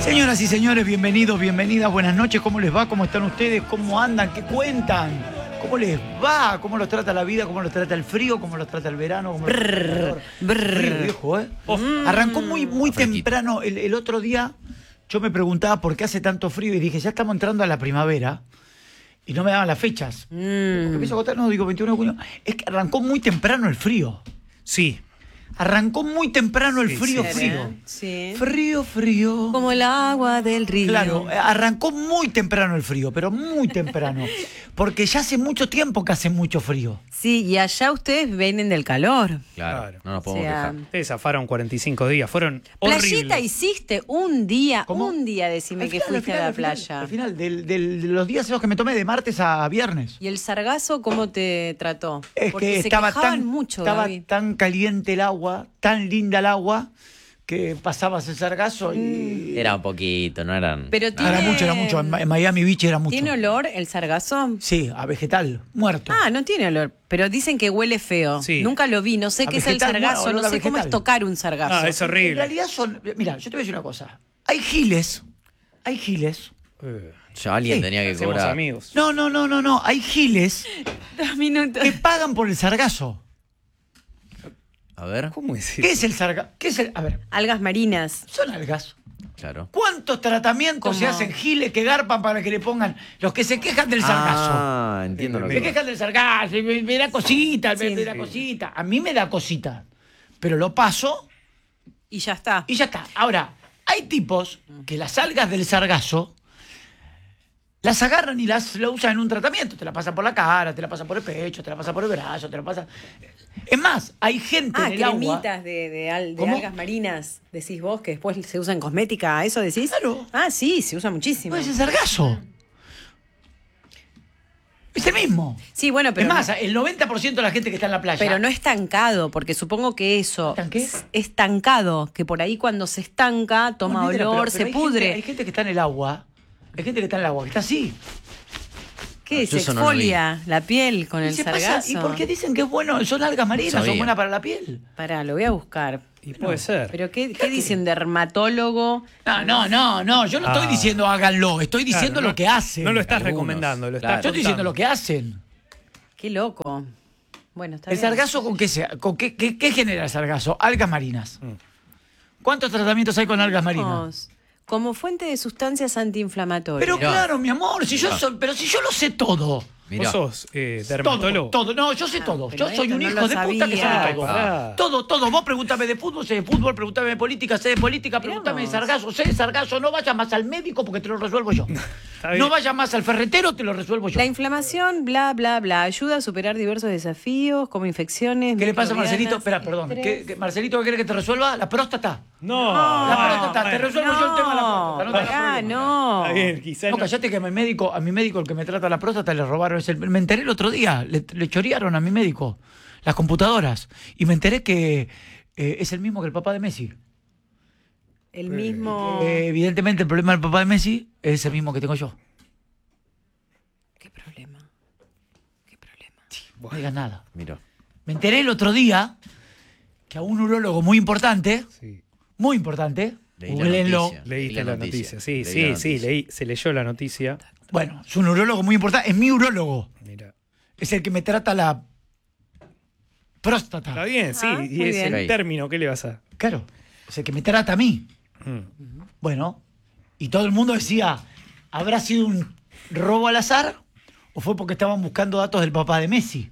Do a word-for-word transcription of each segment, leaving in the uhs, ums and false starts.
Señoras y señores, bienvenidos, bienvenidas, buenas noches. ¿Cómo les va? ¿Cómo están ustedes? ¿Cómo andan? ¿Qué cuentan? ¿Cómo les va? ¿Cómo los trata la vida? ¿Cómo los trata el frío? ¿Cómo los trata el verano? ¿Cómo los trata el calor? Frío, viejo, ¿eh? Oh. Arrancó muy, muy temprano. El, el otro día yo me preguntaba por qué hace tanto frío y dije, ya estamos entrando a la primavera. Y no me daban las fechas. Mm. Porque empiezo a agotar, no, digo veintiuno de junio. Es que arrancó muy temprano el frío. Sí. Arrancó muy temprano el frío, sí, frío. Sí. Frío, frío. Como el agua del río. Claro, arrancó muy temprano el frío, pero muy temprano. Porque ya hace mucho tiempo que hace mucho frío. Sí, y allá ustedes vienen del calor. Claro, Claro. no nos podemos O sea, quejar. Ustedes zafaron cuarenta y cinco días, fueron Playita horribles. hiciste un día, ¿Cómo? un día decime Al que final, fuiste al final, a la al final, playa. Al final, del, del- de los días esos que me tomé de martes a viernes. ¿Y el sargazo cómo te trató? Es Porque que se estaba quejaban tan, mucho, estaba Gaby. tan caliente el agua, tan linda el agua, que pasabas el sargazo y... Era un poquito, no eran. Pero Era tiene, mucho, era mucho. En Ma- en Miami Beach era mucho. ¿Tiene olor el sargazo? Sí, a vegetal, muerto. Ah, no tiene olor, pero dicen que huele feo. Sí. Nunca lo vi, no sé A qué es el vegetal, sargazo, bueno, no olor a sé cómo es vegetal. tocar un sargazo. Ah, es En horrible. realidad son... Mira, yo te voy a decir una cosa. Hay giles, hay giles... Eh, Ya alguien Sí, tenía que hacemos cobrar. amigos. No, no, no, no, no. Hay giles Dos minutos. que pagan por el sargazo. A ver. ¿Cómo es ¿Qué eso? es el sargazo? ¿Qué es el...? A ver, Algas marinas. son algas. Claro. ¿Cuántos tratamientos ¿Cómo? se hacen giles que garpan para que le pongan los que se quejan del sargazo? Ah, entiendo lo Se que quejan del sargazo, y me, me da cosita, me, Sí. me da cosita. A mí me da cosita. Pero lo paso Y ya está. y ya está. Ahora, hay tipos que las algas del sargazo las agarran y las lo usan en un tratamiento. Te la pasan por la cara, te la pasan por el pecho, te la pasan por el brazo, te la pasan... Es más, hay gente Ah, en el agua... cremitas de, de, al- de ¿Cómo? algas marinas, decís vos, que después se usan en cosmética, ¿eso decís? Claro. Ah, sí, se usa muchísimo. Pues es sargazo. Es el mismo. Sí, bueno, pero, es más, no, el noventa por ciento de la gente que está en la playa... pero no estancado, porque supongo que eso ¿Están qué? es estancado, que por ahí cuando se estanca, toma Olvídala, olor, pero- se pero hay pudre. gente- hay gente que está en el agua. Hay gente que está en el agua, que está así. ¿Qué? Yo Se eso no lo exfolia la piel con ¿Y, el se pasa? sargazo. ¿Y por qué dicen que es bueno? Son algas marinas, Sabía. son buenas para la piel. Pará, lo voy a buscar. Y puede ser. ¿Pero qué, qué dicen? ¿Dermatólogo? No, no, no, no. Yo no estoy Ah. diciendo háganlo, estoy Claro, diciendo no- lo que hacen. No lo estás Algunos, recomendando, lo claro. estás Yo estoy diciendo contando. lo que hacen. Qué loco. Bueno, está ¿El bien. sargazo con qué, sea, con qué, qué, qué genera el sargazo? Algas marinas. ¿Cuántos tratamientos hay con algas marinas? Vamos. Como fuente de sustancias antiinflamatorias. Pero Mirá. claro, mi amor, si yo Mirá. soy, pero si yo lo sé todo. Mirá. ¿Vos sos eh, Todo, dermatólogo? todo. No, yo sé todo. pero Yo soy esto un no hijo lo de puta que sabía. sabe todo. Pará. Todo, todo. Vos preguntame de fútbol, sé de fútbol, preguntame de política, sé de política, preguntame de vos. sargazo, sé de sargazo. No vayas más al médico porque te lo resuelvo yo. bien. No vayas más al ferretero, te lo resuelvo yo. La inflamación, bla, bla, bla, ayuda a superar diversos desafíos como infecciones. ¿Qué le pasa a microbianas, Marcelito? Espera, perdón. ¿Qué, estrés. qué- Marcelito, ¿qué quiere que te resuelva? La próstata. No. La bueno, próstata, te bueno. resuelvo yo el tema de la próstata. No te hagas pará, problema. no. Está bien, quizás No, no. callate que a mi médico, a mi médico, el que me trata la próstata, le robaron. Es el- me enteré el otro día, le, le chorearon a mi médico las computadoras. Y me enteré que eh, es el mismo que el papá de Messi. El mismo. Eh, evidentemente el problema del papá de Messi es el mismo que tengo yo. ¿Qué problema? ¿Qué problema? No digas nada. Mira. Me enteré el otro día que a un urólogo muy importante, Sí. muy importante, Leí la googleenlo. noticia. Leíste Leí la la noticia. noticia. Sí, Leí sí, la sí, noticia. leí, se leyó la noticia. Bueno, es un urólogo muy importante, es mi urólogo. Mira. Es el que me trata la próstata. Está bien, sí, Ah, y muy es bien. el término, ¿qué le vas a...? Claro, es el que me trata a mí. Mm. Bueno, y todo el mundo decía, ¿habrá sido un robo al azar o fue porque estaban buscando datos del papá de Messi?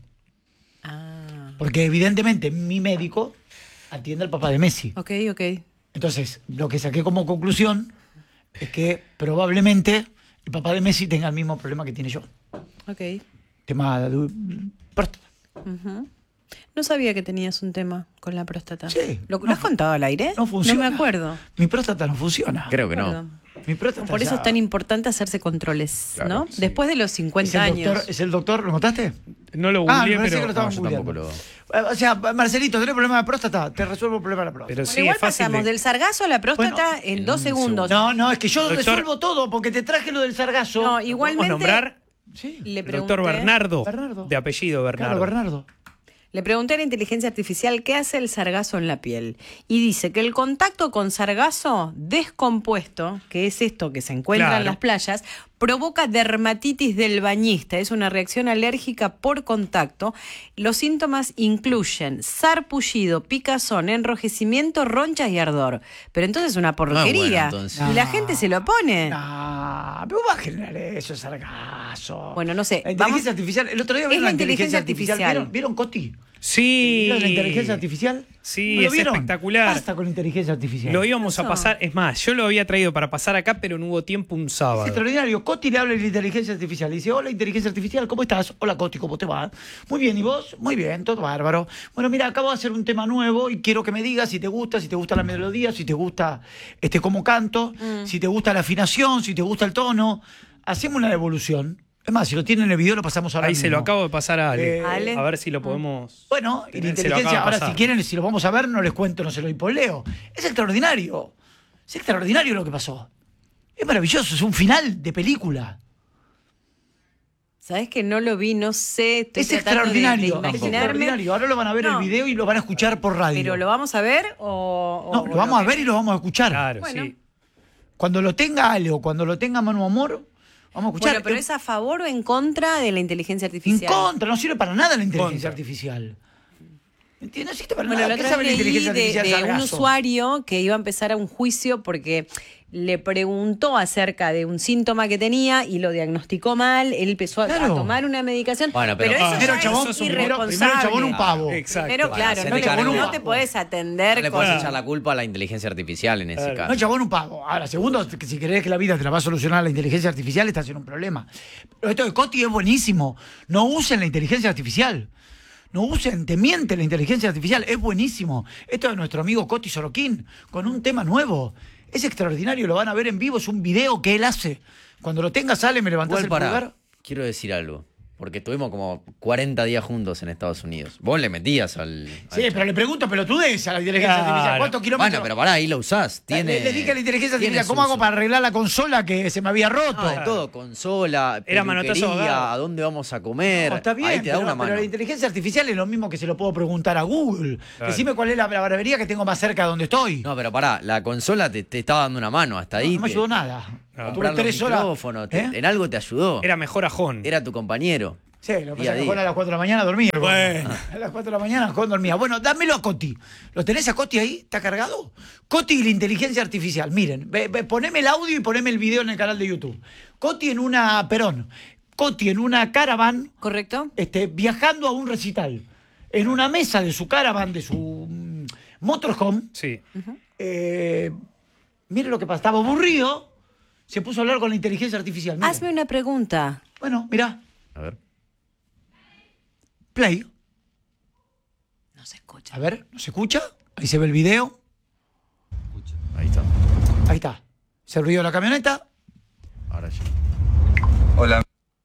Ah, Porque evidentemente mi médico atiende al papá de Messi. ok, ok. Entonces, lo que saqué como conclusión es que probablemente el papá de Messi tenga el mismo problema que tiene yo. Ok. Tema de próstata. Ujú. No sabía que tenías un tema con la próstata. Sí. ¿Lo, lo No has fu- contado al aire? No funciona. No me acuerdo. Mi próstata no funciona. Creo que no. Perdón. Mi próstata Por eso ya- es tan importante hacerse controles, Claro, ¿no? sí. Después de los ¿Es cincuenta el, años. doctor, ¿Es el doctor? ¿Lo notaste? No lo Ah, googleé, me parece que lo pero... estaban No, yo googleando. tampoco O sea, Marcelito, ¿tenés problema de próstata? Te resuelvo el problema de la próstata. Pero Bueno, sí, igual es fácil pasamos de- del sargazo a la próstata Bueno, en en dos un segundos. No, no, es que yo Doctor- resuelvo todo porque te traje lo del sargazo. No, ¿Podemos igualmente nombrar? Sí. le El pregunté. doctor Bernardo, Bernardo. de apellido Bernardo. Claro, Bernardo. Le pregunté a la inteligencia artificial qué hace el sargazo en la piel. Y dice que el contacto con sargazo descompuesto, que es esto que se encuentra Claro. en las playas, provoca dermatitis del bañista. Es una reacción alérgica por contacto. Los síntomas incluyen sarpullido, picazón, enrojecimiento, ronchas y ardor. Pero entonces es una porquería. bueno, entonces. Y la gente se lo pone. No, pero va a generar eso, sargazo. Bueno, no sé. La inteligencia Vamos- artificial. El otro día Es vieron la la inteligencia inteligencia artificial. artificial. ¿Vieron, ¿Vieron Coti? Sí. ¿Vieron la inteligencia artificial? Sí, ¿No lo es vieron? espectacular. Basta con la inteligencia artificial. Lo íbamos a Eso. pasar. Es más, yo lo había traído para pasar acá, pero no hubo tiempo un Es sábado. extraordinario. Coti le habla a la inteligencia artificial. Y dice, hola inteligencia artificial, ¿cómo estás? Hola Coti, ¿cómo te va? Muy bien, ¿y vos? Muy bien, todo bárbaro. Bueno, mira, acabo de hacer un tema nuevo y quiero que me digas si te gusta, si te gusta la melodía, si te gusta este cómo canto, si te gusta la afinación, si te gusta el tono. Hacemos una devolución. Es más, si lo tienen en el video lo pasamos ahora Ahí mismo. se lo acabo de pasar a Ale. Eh, Ale. A ver si lo podemos. Bueno, y la Se lo inteligencia, acaba de ahora pasar. si quieren, si lo vamos a ver, no les cuento, no se lo hipoleo. Es extraordinario. Es extraordinario lo que pasó. Es maravilloso, es un final de película. ¿Sabes que no lo vi? No sé. Estoy Es tratando de- extraordinario, de es imaginarme. extraordinario. Ahora lo van a ver No. el video y lo van a escuchar por radio. ¿Pero lo vamos a ver o...? o- No, o lo vamos a que- ver y lo vamos a escuchar. Claro, Bueno. sí. Cuando lo tenga Ale o cuando lo tenga Manu Amor, vamos a escuchar. Bueno, pero ¿es a favor o en contra de la inteligencia En artificial? contra, no sirve para nada la inteligencia Contra. artificial. ¿Entiendes? No sirve para Bueno, nada. la ¿Qué otra sabe vez la leí inteligencia de, artificial? de un Sargazo? usuario que iba a empezar a un juicio porque le preguntó acerca de un síntoma que tenía y lo diagnosticó mal. Él empezó a, Claro. a tomar una medicación. Bueno, pero- pero, Ah, eso Primero ya el chabón, es primero, irresponsable. primero el chabón un pavo. Exacto. Pero Bueno, claro, se no, te le- cargó. no te podés atender No le con... puedes echar la culpa a la inteligencia artificial en ese Claro. No, caso. chabón, un pavo. Ahora, segundo, que si crees que la vida te la va a solucionar la inteligencia artificial, estás en un problema. Pero esto de Coti es buenísimo. No usen la inteligencia artificial. No usen, te miente la inteligencia artificial. Es buenísimo. Esto de nuestro amigo Coti Sorokin, con un tema nuevo. Es extraordinario, lo van a ver en vivo. Es un video que él hace. Cuando lo tengas, sale, me levantás Igual el para, pulgar. quiero decir algo. Porque estuvimos como cuarenta días juntos en Estados Unidos. Vos le metías al... Sí, al- pero le pregunto pelotudez a la inteligencia Claro. artificial. ¿Cuántos kilómetros? Bueno, pero pará, ahí lo usás. Tiene, le, le dije a la inteligencia tiene artificial, su ¿cómo hago uso. para arreglar la consola que se me había roto? No, de todo, consola, Era manotazo peluquería, ahogado. a dónde vamos a comer. No, está bien, ahí te da pero, una pero mano. la inteligencia artificial es lo mismo que se lo puedo preguntar a Google. Claro. Decime cuál es la, la barbería que tengo más cerca de donde estoy. No, pero pará, la consola te, te estaba dando una mano hasta No, ahí. no me te- ayudó nada. No. Tuve comprar los tres horas. micrófonos, te- ¿Eh? en algo te ayudó. Era mejor ajón. Era tu compañero. Sí, lo que Día pasa a es que día. Juan a las cuatro de la mañana dormía. Bueno. A las cuatro de la mañana Juan dormía. Bueno, dámelo a Coti. ¿Lo tenés a Coti ahí? ¿Está cargado? Coti y la inteligencia artificial. Miren, ve- ve, poneme el audio y poneme el video en el canal de YouTube. Coti en una Perón. Coti en una caravan, ¿Correcto? este, viajando a un recital. En una mesa de su caravan, de su mm, motorhome. Sí. Eh, mire lo que pasa. Estaba aburrido. Se puso a hablar con la inteligencia artificial. Miren. Hazme una pregunta. Bueno, mirá. A ver. Play. No se escucha. A ver, ¿no se escucha? Ahí se ve el video. Ahí está. Ahí está. Se el ruido de la camioneta. Ahora sí. Hola,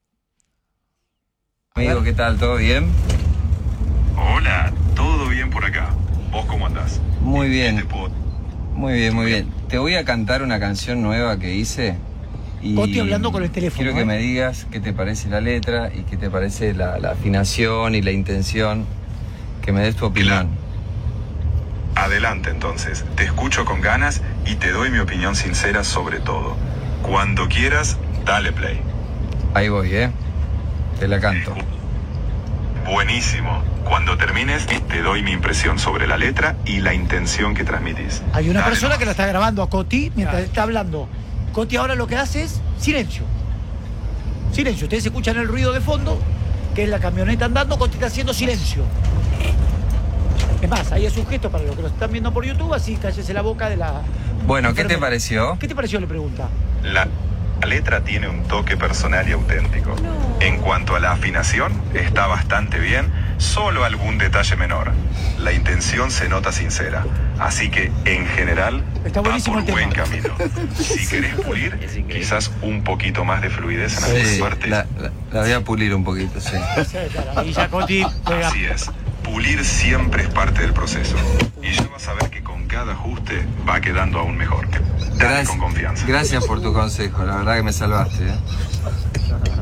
amigo, ¿qué tal? ¿Todo bien? Hola, todo bien por acá. ¿Vos cómo andás? Muy ¿Qué bien, te puedo- muy bien, muy bien. Te voy a cantar una canción nueva que hice. Y Coti hablando con el teléfono, Quiero que ¿eh? me digas qué te parece la letra y qué te parece la, la afinación y la intención. Que me des tu opinión. Adelante entonces, te escucho con ganas y te doy mi opinión sincera sobre todo. Cuando quieras, dale play. Ahí voy, ¿eh? Te la canto. Buenísimo. Cuando termines, te doy mi impresión sobre la letra y la intención que transmitís. Hay una Dale persona nomás. que lo está grabando a Coti mientras está hablando. Coti ahora lo que hace es silencio. Silencio. Ustedes escuchan el ruido de fondo, que es la camioneta andando. Coti está haciendo silencio. Es más, ahí es un gesto para los que lo están viendo por YouTube, así cállese la boca de la... Bueno, ¿qué te enfermera. pareció? ¿Qué te pareció? Le pregunta. La la letra tiene un toque personal y auténtico. En cuanto a la afinación, está bastante bien, solo algún detalle menor. La intención se nota sincera, así que en general Está va buenísimo por el buen tema. camino. Si querés pulir, Es increíble. quizás un poquito más de fluidez en algunas Sí, partes. la, la- la voy a pulir un poquito, sí. Sí, claro, ahí ya Coti juega. Así es. Pulir siempre es parte del proceso. Y ya vas a ver que con cada ajuste va quedando aún mejor. Dale Gracias, con confianza. gracias por tu consejo, la verdad que me salvaste, ¿eh?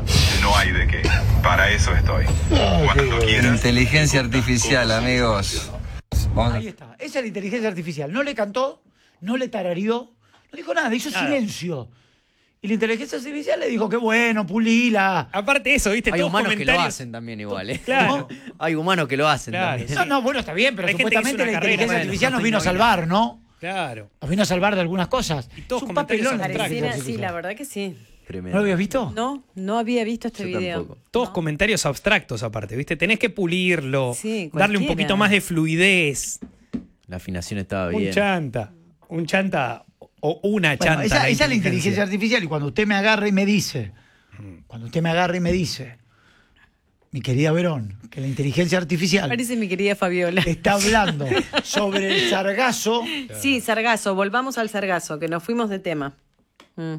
no hay de qué. Para eso estoy. Cuando quieras. Inteligencia artificial, amigos. Vamos a- Ahí está. Esa es la inteligencia artificial. No le cantó, no le tarareó, no dijo nada, hizo Nada. silencio. Y la inteligencia artificial le dijo, qué bueno, pulila. Aparte de eso, ¿viste? Hay Todos humanos que lo comentarios- hacen también igual, ¿eh? Claro. Hay humanos que lo hacen Claro, también. sí. No, no, bueno, está bien, pero Hay gente que hizo supuestamente una la carrera, inteligencia bueno, artificial no nos estoy vino a nominado. salvar, ¿no? Claro. Nos vino a salvar de algunas cosas. Y todos Es un comentarios papelón la abstractos. inteligencia Pareciera, sí, artificial. la verdad que sí. ¿No Tremendo. lo habías visto? No, no había visto este Yo video. tampoco. Todos comentarios abstractos aparte, ¿viste? Tenés que pulirlo, Sí, darle un cualquiera. poquito más de fluidez. La afinación estaba Un bien. chanta. Un chanta o una Bueno, chanta. esa, la esa es la inteligencia inteligencia. artificial y cuando usted me agarra y me dice, cuando usted me agarra y me dice, mi querida Verón, que la inteligencia artificial Parece mi querida Fabiola. está hablando sobre el sargazo, Sí, sargazo, volvamos al sargazo, que nos fuimos de tema. Mm.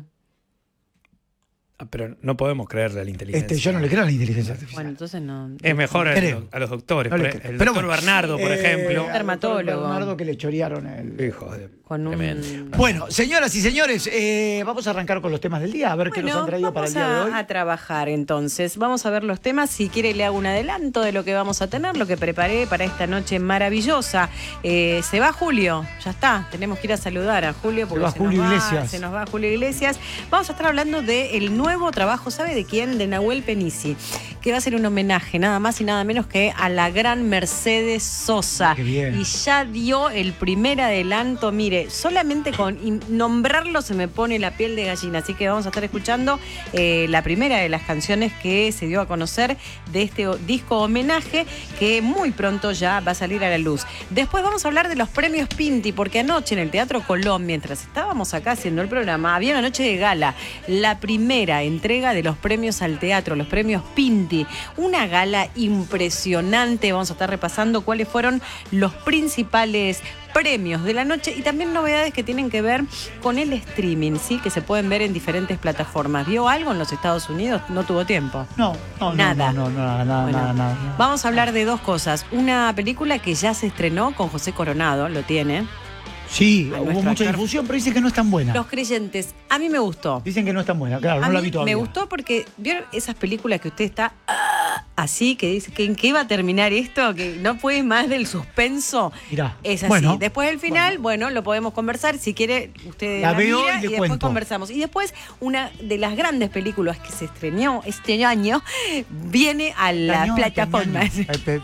Ah, pero no podemos creerle a la inteligencia. este, yo no le creo a la inteligencia artificial. Bueno, entonces no. Es mejor No a, creo. los- a los doctores. No le por- creo. el Pero doctor bueno, Bernardo, por eh, ejemplo. al Dermatólogo. doctor Bernardo que le chorearon el... Hijo de... Con un... Tremendo. Bueno, señoras y señores, eh, vamos a arrancar con los temas del día, a ver qué nos Bueno, han traído para el día de vamos hoy. a, a trabajar entonces. Vamos a ver los temas. Si quiere le hago un adelanto de lo que vamos a tener, lo que preparé para esta noche maravillosa. Eh, se va Julio, ya está. Tenemos que ir a saludar a Julio porque va se, Julio nos va, Iglesias. se nos va Julio Iglesias. Vamos a estar hablando del nuevo trabajo, ¿sabe de quién? De Nahuel Penisi, que va a ser un homenaje nada más y nada menos que a la gran Mercedes Sosa. Qué bien. Y ya dio el primer adelanto. Mire, solamente con in- nombrarlo se me pone la piel de gallina. Así que vamos a estar escuchando eh, la primera de las canciones que se dio a conocer de este o- disco homenaje que muy pronto ya va a salir a la luz. Después vamos a hablar de los premios Pinti, porque anoche en el Teatro Colón, mientras estábamos acá haciendo el programa, había una noche de gala, la primera entrega de los premios al teatro, los premios Pinti. Una gala impresionante. Vamos a estar repasando cuáles fueron los principales premios de la noche y también novedades que tienen que ver con el streaming, ¿sí? Que se pueden ver en diferentes plataformas. ¿Vio algo en los Estados Unidos? No tuvo tiempo. No, no, no, Nada. no, no, no, nada, nada, Bueno, nada, nada. Vamos a hablar de dos cosas. Una película que ya se estrenó con José Coronado, lo tiene. Sí, A hubo nuestro mucha actor. difusión, pero dicen que no es tan buena. Los Creyentes. A mí me gustó. Dicen que no es tan buena, claro, A no la mí vi todavía. me gustó porque vieron esas películas que usted está ah, así, que dice que en qué va a terminar esto, que no puede más del suspenso. Mirá, Es así. bueno, después del final, bueno. lo podemos conversar. Si quiere, usted La veo mira y le después cuento. conversamos. Y después, una de las grandes películas que se estrenó este año viene a las Dañó, plataformas. dañó. Eh, pe-